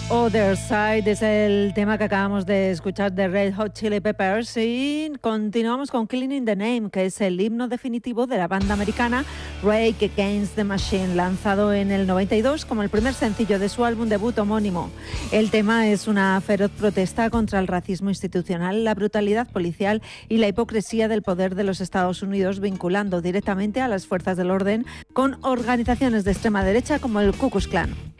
Other Side es el tema que acabamos de escuchar de Red Hot Chili Peppers y continuamos con Killing in the Name, que es el himno definitivo de la banda americana Rage Against the Machine, lanzado en el 92 como el primer sencillo de su álbum debut homónimo. El tema es una feroz protesta contra el racismo institucional, la brutalidad policial y la hipocresía del poder de los Estados Unidos, vinculando directamente a las fuerzas del orden con organizaciones de extrema derecha como el Ku Klux Klan.